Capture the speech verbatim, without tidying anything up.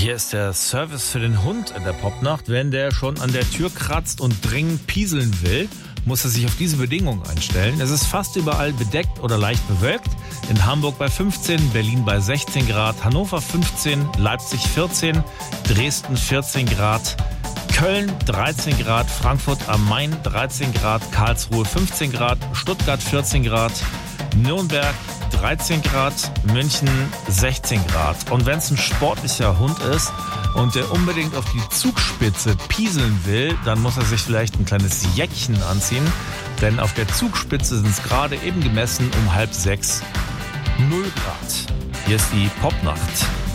Hier ist der Service für den Hund in der Popnacht. Wenn der schon an der Tür kratzt und dringend pieseln will, muss er sich auf diese Bedingungen einstellen. Es ist fast überall bedeckt oder leicht bewölkt. In Hamburg bei fünfzehn, Berlin bei sechzehn Grad, Hannover fünfzehn, Leipzig vierzehn, Dresden vierzehn Grad, Köln dreizehn Grad, Frankfurt am Main dreizehn Grad, Karlsruhe fünfzehn Grad, Stuttgart vierzehn Grad, Nürnberg dreizehn Grad, München sechzehn Grad. Und wenn es ein sportlicher Hund ist und der unbedingt auf die Zugspitze pieseln will, dann muss er sich vielleicht ein kleines Jäckchen anziehen. Denn auf der Zugspitze sind es gerade eben gemessen um halb sechs null Grad. Hier ist die Popnacht.